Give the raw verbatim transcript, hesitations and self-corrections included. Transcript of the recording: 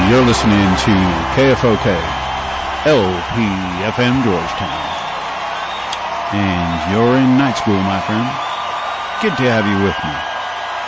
You're listening to K F O K, L P F M Georgetown. And you're in night school, my friend. Good to have you with me.